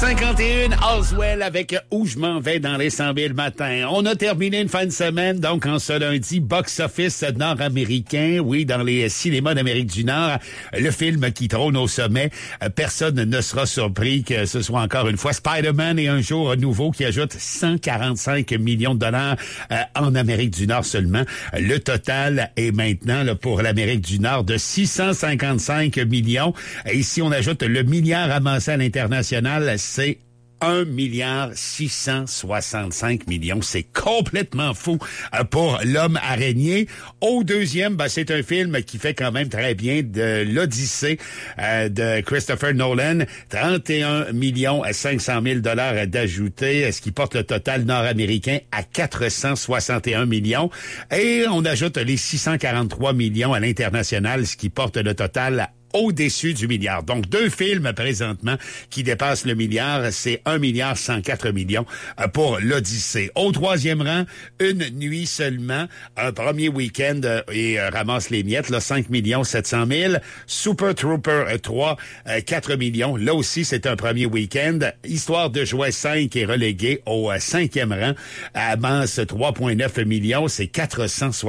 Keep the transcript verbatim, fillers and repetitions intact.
cinquante et un, Oswell avec Où je m'en vais dans les cent mille matins. On a terminé une fin de semaine, donc en ce lundi, box-office nord-américain, oui, dans les cinémas d'Amérique du Nord, le film qui trône au sommet. Personne ne sera surpris que ce soit encore une fois Spider-Man et un jour nouveau qui ajoute cent quarante-cinq millions de dollars euh, en Amérique du Nord seulement. Le total est maintenant là, pour l'Amérique du Nord de six cent cinquante-cinq millions. Et si on ajoute le milliard amassé à l'international, c'est un milliard six cent soixante-cinq millions. C'est complètement fou pour l'homme araignée. Au deuxième, ben, c'est un film qui fait quand même très bien de l'Odyssée euh, de Christopher Nolan. trente et un millions cinq cent mille dollars d'ajouter, ce qui porte le total nord-américain à quatre cent soixante et un millions. Et on ajoute les six cent quarante-trois millions à l'international, ce qui porte le total à au-dessus du milliard. Donc, deux films présentement qui dépassent le milliard, c'est un milliard cent quatre millions pour l'Odyssée. Au troisième rang, Une nuit seulement, un premier week-end et euh, ramasse les miettes, là, cinq millions sept cent mille. Super Trooper trois, euh, quatre millions. Là aussi, c'est un premier week-end. Histoire de jouet cinq est relégué au euh, cinquième rang, amasse trois virgule neuf millions, c'est quatre cent soixante.